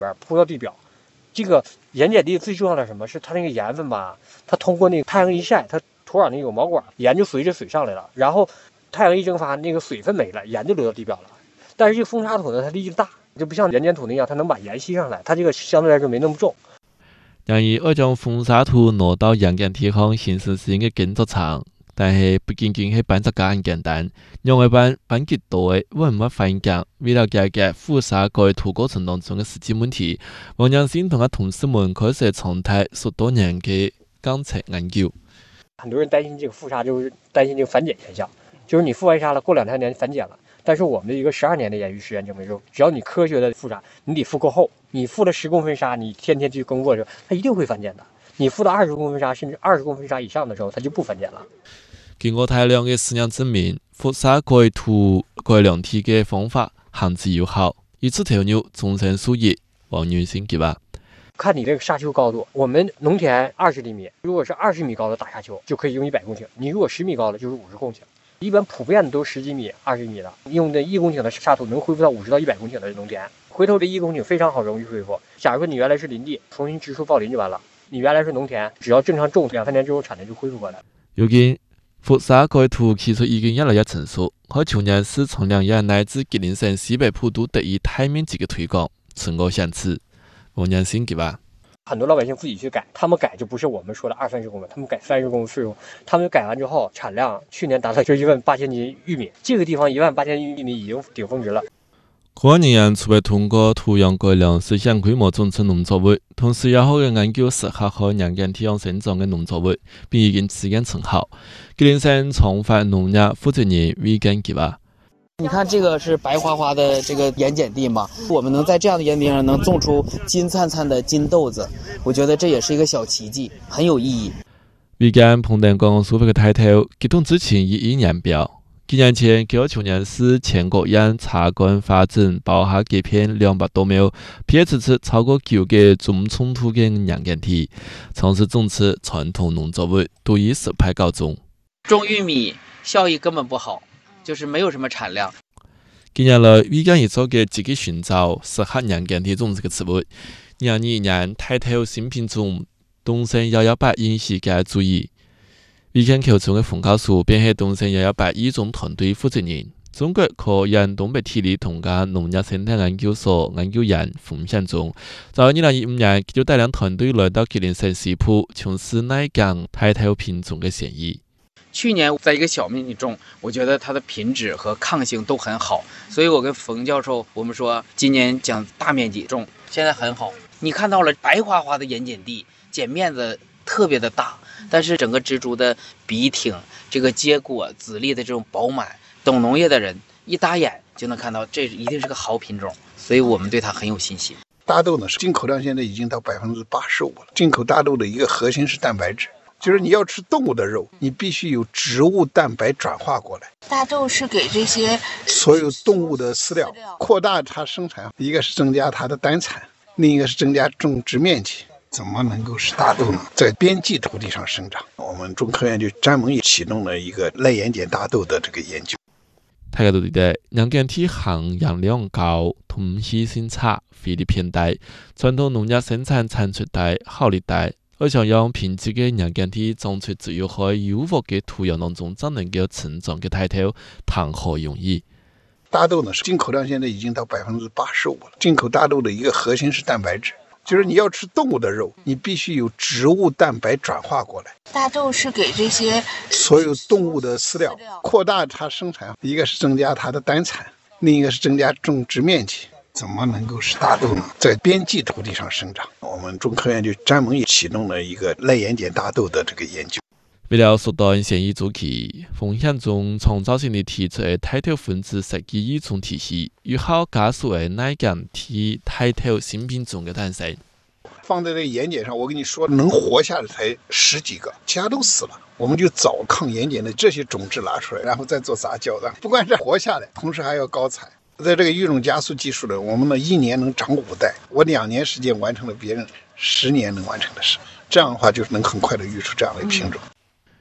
铺到地表。这个盐碱地最重要的什么是它那个盐分吧，它通过那个太阳一晒，它土壤那有毛管，盐就随着水上来了，然后太阳一蒸发，那个水分没了，盐就流到地表了。但是这个风沙土呢，它力大，就不像盐碱土那样，它能把盐吸上来，它这个相对来说没那么重。 由於我將風沙土挪到鹽碱地方，形成是一個工作場，但係不僅僅係搬作家咁簡單，因為搬極多嘅穩乜反應，為了解決覆沙改土過程當中嘅實際問題，王陽新同佢同事們開始重睇10多年嘅監測研究。 很多人擔心這個覆沙，就是擔心這個反鹼現象，就是你覆完沙了，過2-3年反鹼了。但是我們的一個12年的研究實驗證明說，只要你科學的覆沙，你得覆夠厚，你覆了10公分沙，你天天去耕作的時候，它一定會反鹼的。你覆到20公分沙，甚至20公分沙以上的時候，它就不反鹼了。 經過大量嘅實驗證明，覆沙改土改良體嘅方法行之有效，以此投入終身數億。王陽新計劃。 看你這個沙丘高度，我們農田20厘米，如果是20米高的大沙丘，就可以用100公頃；你如果10米高的，就是50公頃。一般普遍的都10幾米、20米的，用這1公頃的沙土能恢復到50到100公頃的農田。回頭這1公頃非常好，容易恢復。假如說你原來是林地，重新植樹報林就完了。你原來是農田，只要正常種2-3年之後，產能就恢復過來。 如今覆沙改土技術已經越來越成熟，喺去年市從2億乃至吉林省西北部都得以大面積嘅推廣，成果顯示。王陽新計劃。 很多老百姓自己去改，他們改就不是我們說的20-30公分，他們改30公分、40公分。他們改完之後，產量去年達到就18000斤玉米，這個地方18000斤玉米已經頂峰值了。 科學人員除了通過土壤改良實現規模種植農作物，同時也可以研究適合喺鹽碱地上生長嘅農作物，並已經實驗成效。吉林省創發農業負責人魏根計劃。 你看這個是白花花的這個鹽鹼地嘛，我們能在這樣的鹽地上能種出金燦燦的金豆子，我覺得這也是一個小奇蹟，很有意義。 魏根彭登廣蘇北嘅抬頭，激動之情溢於言表。幾年前，佢喺去年市全國縣茶館發展包下幾片200多畝、皮尺尺超過9個種衝突嘅鹽鹼地，嘗試種植傳統農作物，都以失敗告終。 種玉米效益根本不好，就是沒有什麼產量。 近年來，魏根亦做嘅積極尋找適合鹽鹼地種植嘅植物。2021年抬頭新品種東升118引起嘅注意。魏根口中嘅馮教授便係東升118醫種團隊負責人。中國科研東北體理同家農業生態研究所研究員馮向忠，在2015年，佢就帶領團隊來到吉林省西部，從事耐耕抬頭品種嘅選移。 去年在一個小面積種，我覺得它的品質和抗性都很好，所以我跟馮教授我們說今年講大面積種，現在很好。你看到了白花花的鹽鹼地，剪面子特別的大，但是整個植株的筆挺，這個結果籽粒的這種飽滿，懂農業的人一打眼就能看到這一定是個好品種，所以我們對它很有信心。 大豆呢，進口量現在已經到85%了。進口大豆的一個核心是蛋白質。就是你要吃動物的肉，你必須有植物蛋白轉化過來。 大豆是給這些所有動物的飼料，擴大它生產，一個是增加它的單產，另一個是增加種植面積。怎麼能夠使大豆呢在邊際土地上生長？我們中科院就專門也啟動了一個耐鹽鹼大豆的這個研究。 大家都知道，鹽鹼地含鹽量高，通氣性差，肥力偏大，傳統農業生產產出大，效率大。而想用品質嘅鹽鹼地種出只有喺優渥嘅土壤當中，才能夠成長嘅抬頭，談何容易？ 大豆呢，進口量現在已經到85%了。進口大豆的一個核心是蛋白質，就是你要吃動物的肉，你必須有植物蛋白轉化過來。 大豆是給這些所有動物的飼料，擴大它生產，一個是增加它的單產，另一個是增加種植面積。怎麼能夠使大豆呢在邊際土地上生長？我們中科院就專門也啟動了一個耐鹽鹼大豆的這個研究。 為了縮短選移周期，馮向忠創造性地提出嘅抬頭分子設計育種體系，有效加速嘅耐鹽地抬頭新品種嘅誕生。 放在這個鹽鹼上，我跟你說，能活下來才10幾個，其他都死了。我們就找抗鹽鹼的這些種子拿出來，然後再做雜交，不光是活下來，同時還要高產。在這個育種加速技術呢，我們呢1年能長5代，我2年時間完成了別人10年能完成的事，這樣的話就能很快的育出這樣的品種。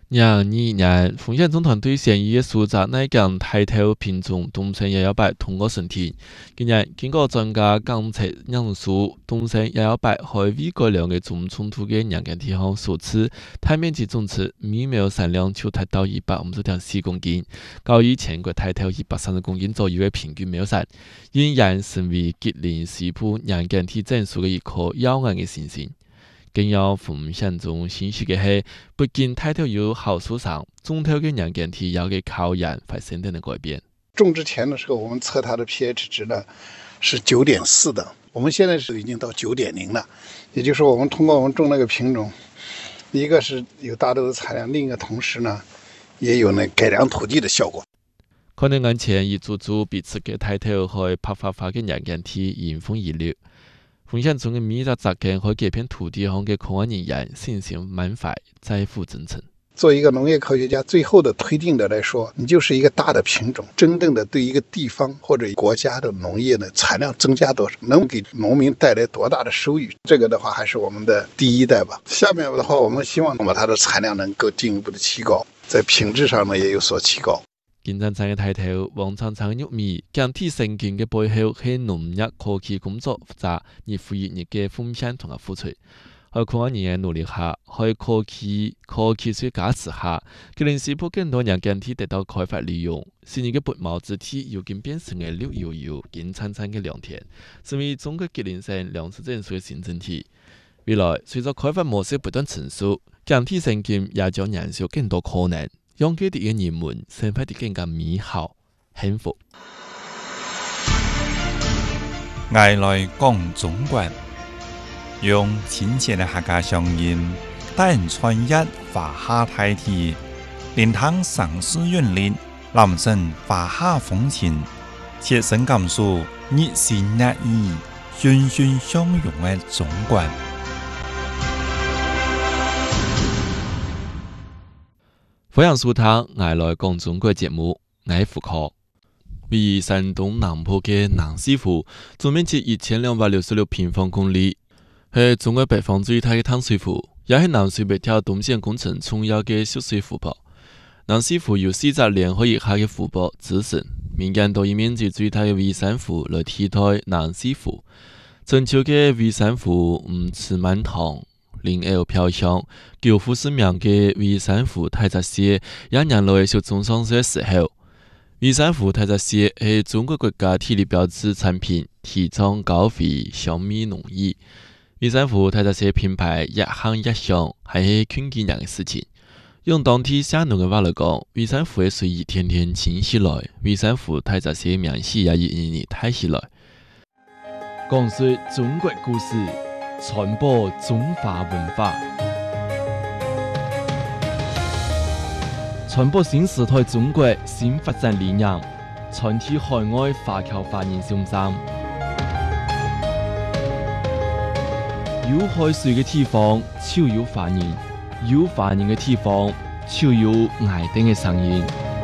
2022风险总团队现已苏集乃港抬头品种东升118通过审题。今年经过专家监测人数，东升118可美國兩嘅總衝突嘅人間體項數次，體面積總值每秒產量就達到150.4公斤，高於全國抬頭130公斤左右嘅平均秒產，儼然成為吉林西部人間體整數嘅一顆耀眼嘅星星。更要分享中信息嘅係，不僅抬頭有好數上，種頭嘅人間體要嘅考驗發生等的改變。 種之前的時候，我們測它的 pH 值呢是9.4的，我們現在是已經到9.0了。也就是說，我們通過我們種那個品種，一個是有大豆的產量，另一個同時呢，也有那改良土地的效果。 可能眼前一組組彼此嘅抬頭去拍發發嘅人間體迎風而嚟。分享中嘅每一個雜根和這片土地上嘅科學人員信心滿懷，在乎真誠。 做一個農業科學家，最後的推定的來說，你就是一個大的品種，真正的對一個地方或者國家的農業的產量增加多少，能給農民帶來多大的收益，這個的話還是我們的第一代吧。下面的話，我們希望把它的產量能夠進一步的提高，在品質上呢也有所提高。 金燦燦嘅抬頭，黃燦燦嘅玉米，強體成件嘅背後係農業科技工作複雜而富裕日嘅風險同埋付出。喺科學人員努力下，喺科技術加持下，吉林西部更多人間體得到開發利用，使你嘅拔毛之體又變成嘅綠油油、金燦燦嘅良田，成為中國吉林省糧食整數嘅新整體。未來隨着開發模式不斷成熟，強體成件也將燃燒更多可能。讓佢哋嘅人們生活得更加美好、幸福。 愛來講中國，用親切的客家聲音，帶人穿越華夏大地，連趟城市韻律，攬陣華夏風情，切身感受熱情熱意、欣欣相融嘅中國。 歡迎收聽《愛來講中國》節目，我係胡可。位於山東南部嘅南溪湖，總面積1266平方公里，係中國北方最大嘅淡水湖，也係南水北調東線工程重要嘅蓄水湖泊。南溪湖由4隻聯合一下嘅湖泊組成，民間都以面積最大嘅微山湖來替代南溪湖。全球嘅微山湖唔似滿塘。林鷗飄香，叫富士名嘅微山湖太澤市也引來小眾上市嘅時候。微山湖太澤市係中國國家地理標誌產品，提倡高肥小米農業。微山湖太澤市品牌一行一上，係勸建人嘅事情。用當地寫農嘅話嚟講，微山湖嘅水一天天清起來，微山湖太澤市名氣也一年年抬起來。講述中國故事。傳播中華文化，傳播新時代中國新發展理念，傳遞海外華僑華人心聲。有海水嘅地方，就有華人；有華人嘅地方，就有愛丁嘅聲音。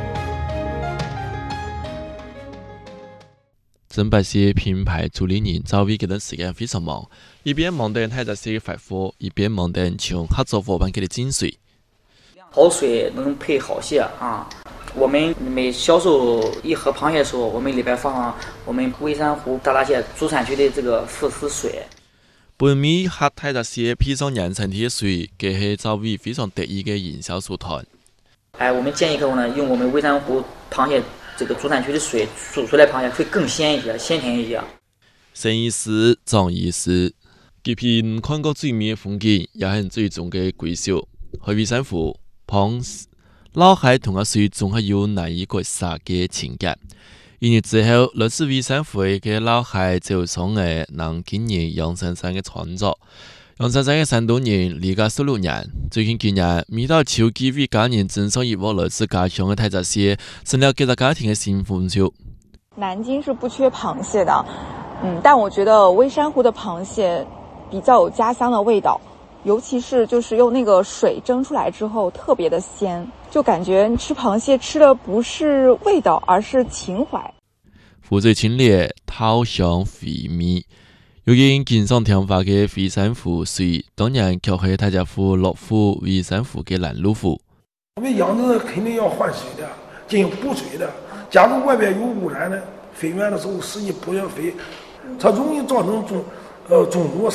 正白市品牌主理人趙偉這段時間非常忙，一邊忙等太澤市發貨，一邊忙等從合作夥伴給的精髓。 好水能配好蟹啊！我們每銷售一盒螃蟹的時候，我們裏邊放我們微山湖大閘蟹主產區的這個富士水。 本米喝太澤市配上人產的水，這是趙偉非常得意的營銷手段。 我們建議客戶呢，用我們微山湖螃蟹這個主產區的水煮出來螃蟹會更鮮一些，鮮甜一些。 生意是長意思，這片看過最美的風景，也係最終的歸宿。去微山湖旁老海同個水總係有難以割捨嘅情感。一年之後，來自微山湖嘅老海就上嚟讓今年楊珊珊嘅創作。楊珊珊嘅山東人，離家16年，最近幾年，每到秋季為家人贈送一窩來自家鄉嘅太澤蟹，成了幾個家庭嘅新豐收。 南京是不缺螃蟹的，但我覺得微山湖的螃蟹比較有家鄉的味道，尤其是就是用那個水蒸出來之後特別的鮮，就感覺吃螃蟹吃的不是味道，而是情懷。 湖水清冽，桃香肥美。有因經常聽話嘅微山湖水，當然卻係大家湖落湖微山湖嘅攔路湖。 我们养殖肯定要换水的，进行补水的。假如外边有污染的，飞源的时候实际补上水，它容易造成中毒